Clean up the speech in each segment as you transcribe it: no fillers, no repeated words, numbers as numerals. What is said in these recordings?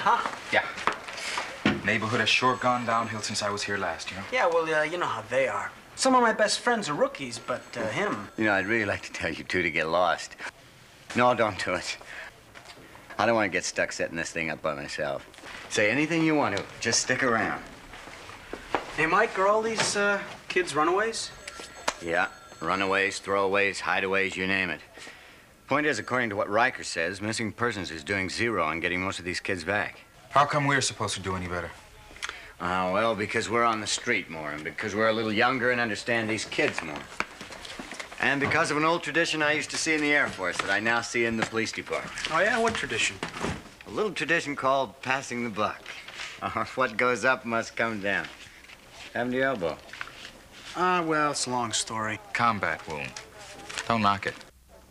huh? Yeah. Neighborhood has sure gone downhill since I was here last, you know? Yeah, well, you know how they are. Some of my best friends are rookies, but him... You know, I'd really like to tell you two to get lost. No, don't do it. I don't want to get stuck setting this thing up by myself. Say anything you want to. Just stick around. Hey, Mike, are all these kids runaways? Yeah. Runaways, throwaways, hideaways, you name it. Point is, according to what Riker says, missing persons is doing zero on getting most of these kids back. How come we're supposed to do any better? Well, because we're on the street more, and because we're a little younger and understand these kids more. And because of an old tradition I used to see in the Air Force that I now see in the police department. Oh, yeah? What tradition? A little tradition called passing the buck. What goes up must come down. Happened to your elbow? Well, it's a long story. Combat wound. Don't knock it.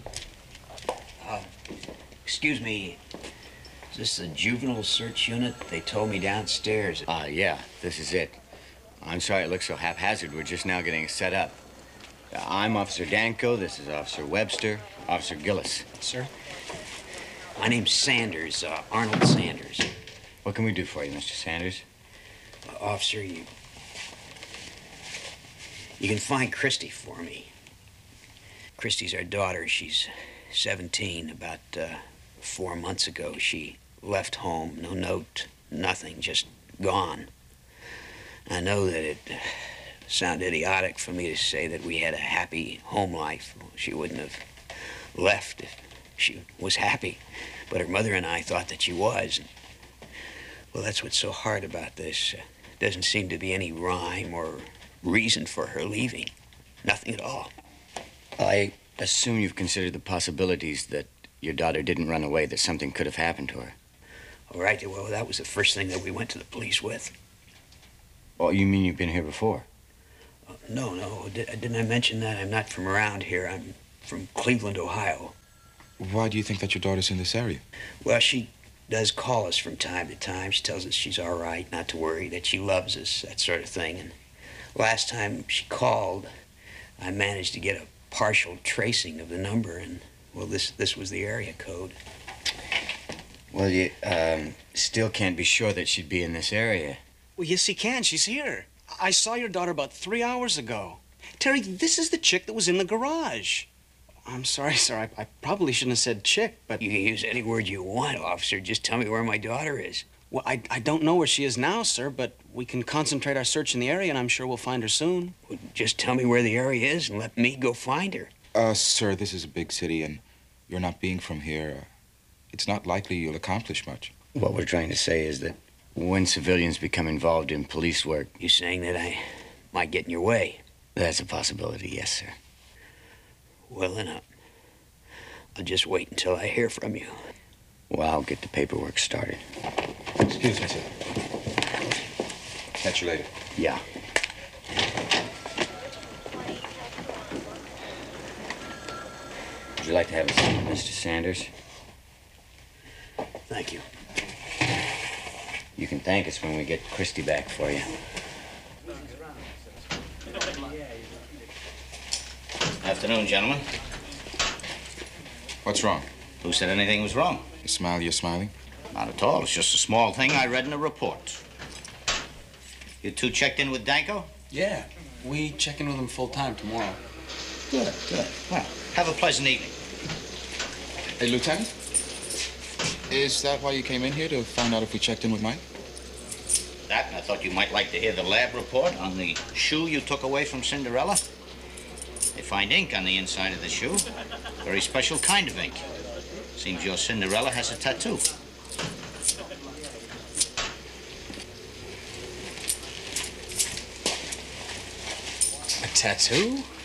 Excuse me. Is this the juvenile search unit? They told me downstairs. Yeah, this is it. I'm sorry it looks so haphazard. We're just now getting set up. I'm Officer Danko. This is Officer Webster. Officer Gillis. Sir? My name's Sanders, Arnold Sanders. What can we do for you, Mr. Sanders? Officer, you can find Christy for me. Christy's our daughter. She's 17. About 4 months ago, she left home. No note, nothing, just gone. I know that it sounds idiotic for me to say that we had a happy home life. She wouldn't have left if she was happy. But her mother and I thought that she was. Well, that's what's so hard about this. Doesn't seem to be any rhyme or reason for her leaving. Nothing at all. I assume you've considered the possibilities that your daughter didn't run away, that something could have happened to her. All right, well, that was the first thing that we went to the police with. Oh, you mean you've been here before? No. Didn't I mention that? I'm not from around here. I'm from Cleveland, Ohio. Why do you think that your daughter's in this area? Well, she does call us from time to time. She tells us she's all right, not to worry, that she loves us, that sort of thing. And last time she called, I managed to get a partial tracing of the number, and, well, this was the area code. Well, you still can't be sure that she'd be in this area. Well, yes, he can. She's here. I saw your daughter about 3 hours ago. Terry, this is the chick that was in the garage. I'm sorry, sir. I probably shouldn't have said chick, but... You can use any word you want, officer. Just tell me where my daughter is. Well, I don't know where she is now, sir, but we can concentrate our search in the area, and I'm sure we'll find her soon. Well, just tell me where the area is and let me go find her. Sir, this is a big city, and you're not being from here. It's not likely you'll accomplish much. What we're trying to say is that when civilians become involved in police work... You saying that I might get in your way? That's a possibility, yes, sir. Well, then I'll just wait until I hear from you. Well, I'll get the paperwork started. Excuse me, sir. Catch you later. Yeah. Would you like to have a seat, Mr. Sanders? Thank you. You can thank us when we get Christy back for you. Afternoon, gentlemen. What's wrong? Who said anything was wrong? You smile, you're smiling? Not at all. It's just a small thing I read in a report. You two checked in with Danko? Yeah, we check in with him full-time tomorrow. Good. Well, have a pleasant evening. Hey, Lieutenant? Is that why you came in here, to find out if we checked in with Mike? That, and I thought you might like to hear the lab report on the shoe you took away from Cinderella. They find ink on the inside of the shoe. Very special kind of ink. Seems your Cinderella has a tattoo. A tattoo?